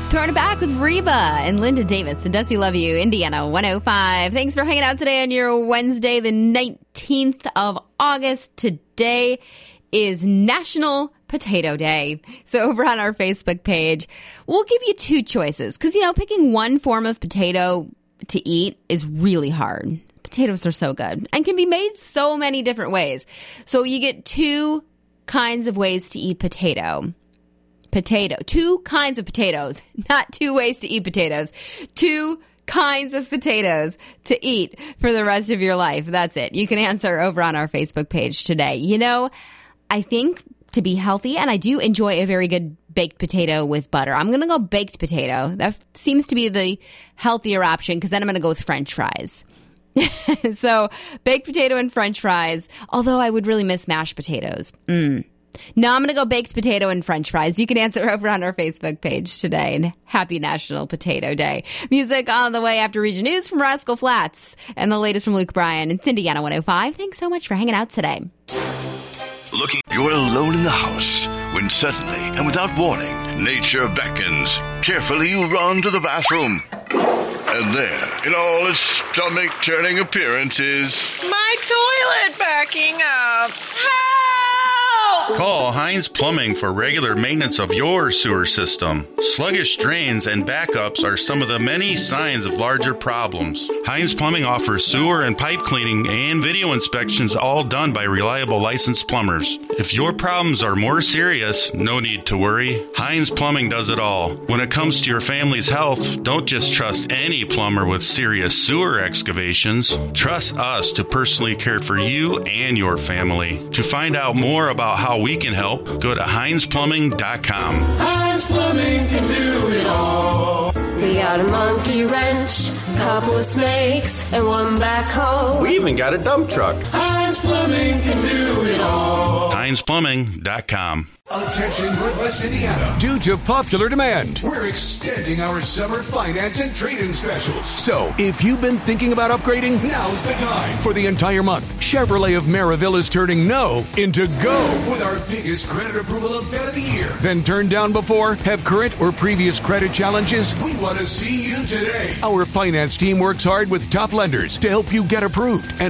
Throwing it back with Reba and Linda Davis and Does He Love You, Indiana 105. Thanks for hanging out today on your Wednesday, the 19th of August. Today is National Potato Day. So over on our Facebook page, we'll give you two choices. Because, picking one form of potato to eat is really hard. Potatoes are so good and can be made so many different ways. So you get two kinds of ways to eat potato. Two kinds of potatoes, not two ways to eat potatoes. Two kinds of potatoes to eat for the rest of your life. That's it. You can answer over on our Facebook page today. I think to be healthy, and I do enjoy a very good baked potato with butter. I'm going to go baked potato. That seems to be the healthier option because then I'm going to go with French fries. So baked potato and French fries, although I would really miss mashed potatoes. No, I'm going to go baked potato and French fries. You can answer over on our Facebook page today. And happy National Potato Day. Music on the way after Region News from Rascal Flatts and the latest from Luke Bryan and Indiana 105. Thanks so much for hanging out today. You're alone in the house when suddenly and without warning, nature beckons. Carefully you run to the bathroom. And there, in all its stomach-turning appearance is... my toilet backing up. Help! Call Heinz Plumbing for regular maintenance of your sewer system. Sluggish drains and backups are some of the many signs of larger problems. Heinz Plumbing offers sewer and pipe cleaning and video inspections, all done by reliable licensed plumbers. If your problems are more serious, no need to worry. Heinz Plumbing does it all. When it comes to your family's health, don't just trust any plumber with serious sewer excavations. Trust us to personally care for you and your family. To find out more about how we can help, go to HeinzPlumbing.com. Heinz Plumbing can do it all. We got a monkey wrench, couple of snakes, and one backhoe. We even got a dump truck. Heinz Plumbing can do it all. HeinzPlumbing.com. Attention Northwest Indiana. Due to popular demand, we're extending our summer finance and trade-in specials. So, if you've been thinking about upgrading, now's the time. For the entire month, Chevrolet of Maryville is turning no into go with our biggest credit approval event of the year. Been turned down before? Have current or previous credit challenges? We want to see you today. Our finance team works hard with top lenders to help you get approved. And